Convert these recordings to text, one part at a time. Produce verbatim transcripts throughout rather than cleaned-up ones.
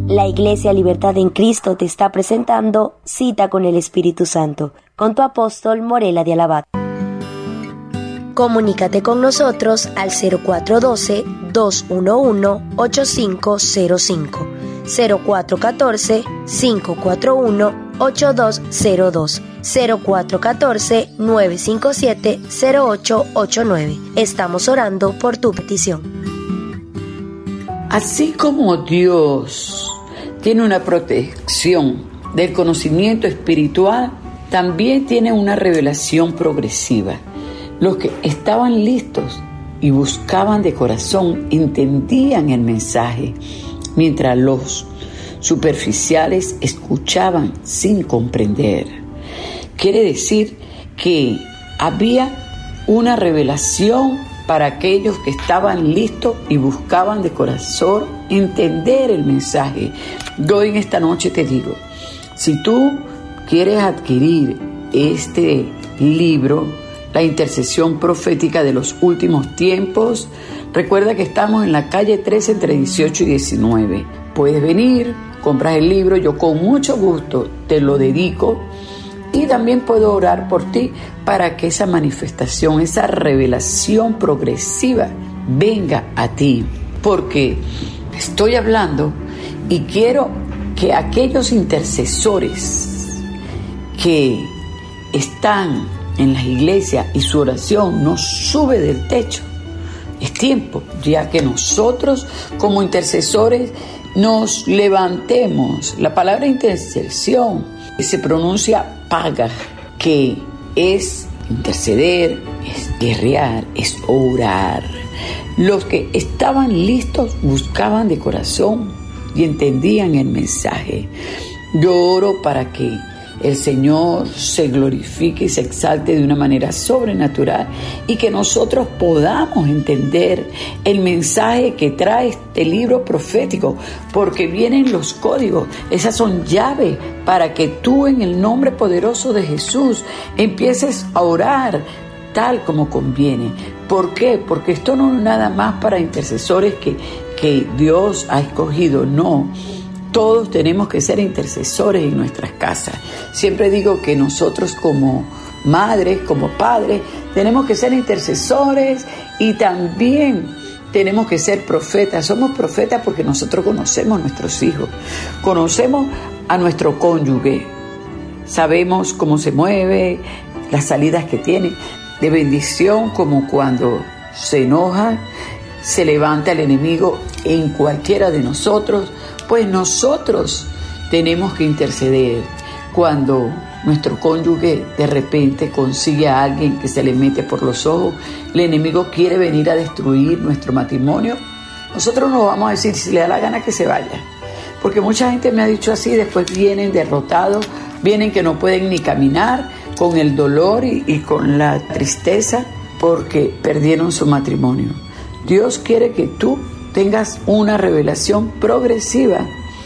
La Iglesia Libertad en Cristo te está presentando Cita con el Espíritu Santo, con tu apóstol Morela de Alabat. Comunícate con nosotros al cero cuatro uno dos, dos uno uno, ocho cinco cero cinco, cero cuatro uno cuatro, cinco cuatro uno, ocho dos cero dos, cero cuatro uno cuatro, nueve cinco siete, cero ocho ocho nueve. Estamos orando por tu petición. Así como Dios tiene una protección del conocimiento espiritual, también tiene una revelación progresiva. Los que estaban listos y buscaban de corazón entendían el mensaje, mientras los superficiales escuchaban sin comprender. Quiere decir que había una revelación para aquellos que estaban listos y buscaban de corazón entender el mensaje. Yo en esta noche te digo, si tú quieres adquirir este libro, La intercesión profética de los últimos tiempos, recuerda que estamos en la calle trece entre dieciocho y diecinueve. Puedes venir, compras el libro, yo con mucho gusto te lo dedico y también puedo orar por ti para que esa manifestación, esa revelación progresiva venga a ti. Porque estoy hablando y quiero que aquellos intercesores que están en las iglesias y su oración no sube del techo, es tiempo ya que nosotros como intercesores nos levantemos. La palabra intercesión se pronuncia paga, que es interceder, es guerrear, es orar. Los que estaban listos buscaban de corazón y entendían el mensaje. Yo oro para que el Señor se glorifique y se exalte de una manera sobrenatural y que nosotros podamos entender el mensaje que trae este libro profético, porque vienen los códigos. Esas son llaves para que tú, en el nombre poderoso de Jesús, empieces a orar tal como conviene. ¿Por qué? Porque esto no es nada más para intercesores que, que Dios ha escogido, no. Todos tenemos que ser intercesores en nuestras casas. Siempre digo que nosotros como madres, como padres, tenemos que ser intercesores y también tenemos que ser profetas. Somos profetas porque nosotros conocemos a nuestros hijos, conocemos a nuestro cónyuge, sabemos cómo se mueve, las salidas que tiene, de bendición, como cuando se enoja, se levanta el enemigo en cualquiera de nosotros. Pues nosotros tenemos que interceder cuando nuestro cónyuge de repente consigue a alguien que se le mete por los ojos, el enemigo quiere venir a destruir nuestro matrimonio. Nosotros no vamos a decir si le da la gana que se vaya, porque mucha gente me ha dicho así, después vienen derrotados, vienen que no pueden ni caminar con el dolor y, y con la tristeza porque perdieron su matrimonio. Dios quiere que tú tengas una revelación progresiva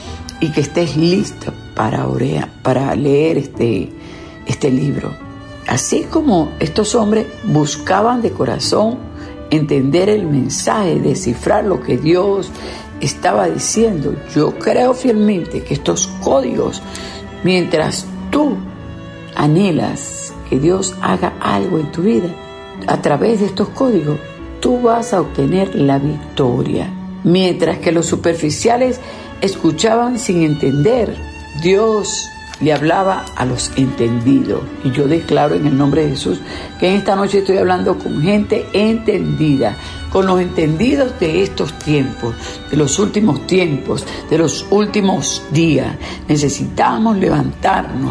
y que estés listo para orar, para leer este, este libro. Así como estos hombres buscaban de corazón entender el mensaje, descifrar lo que Dios estaba diciendo, yo creo fielmente que estos códigos, mientras tú anhelas que Dios haga algo en tu vida, a través de estos códigos, tú vas a obtener la victoria. Mientras que los superficiales escuchaban sin entender, Dios le hablaba a los entendidos. Y yo declaro en el nombre de Jesús que en esta noche estoy hablando con gente entendida, con los entendidos de estos tiempos, de los últimos tiempos, de los últimos días. Necesitamos levantarnos.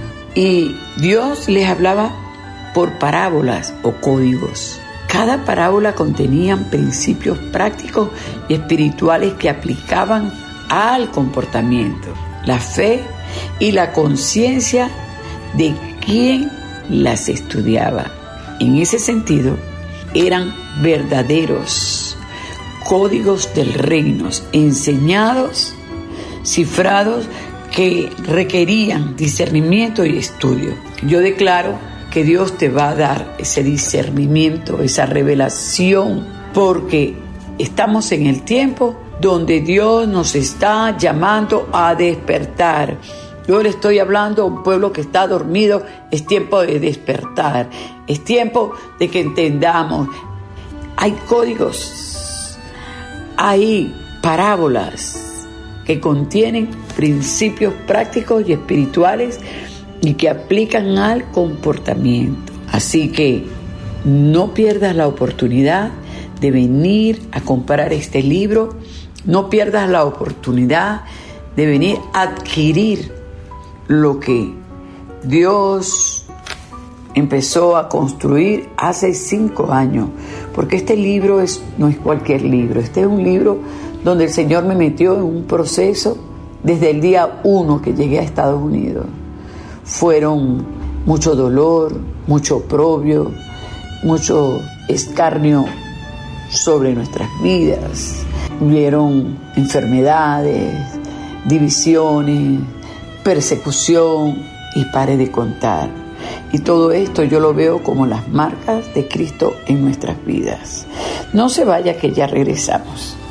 Y Dios les hablaba por parábolas o códigos. Cada parábola contenía principios prácticos y espirituales que aplicaban al comportamiento, la fe y la conciencia de quien las estudiaba. En ese sentido, eran verdaderos códigos del reino, enseñados, cifrados, que requerían discernimiento y estudio. Yo declaro que Dios te va a dar ese discernimiento, esa revelación, porque estamos en el tiempo donde Dios nos está llamando a despertar. Yo le estoy hablando a un pueblo que está dormido. Es tiempo de despertar. Es tiempo de que entendamos. Hay códigos, hay parábolas que contienen principios prácticos y espirituales y que aplican al comportamiento. Así que no pierdas la oportunidad de venir a comprar este libro. No pierdas la oportunidad de venir a adquirir lo que Dios empezó a construir hace cinco años. Porque este libro es, no es cualquier libro. Este es un libro donde el Señor me metió en un proceso desde el día uno que llegué a Estados Unidos. Fueron mucho dolor, mucho oprobio, mucho escarnio sobre nuestras vidas. Hubieron enfermedades, divisiones, persecución y pare de contar. Y todo esto yo lo veo como las marcas de Cristo en nuestras vidas. No se vaya, que ya regresamos.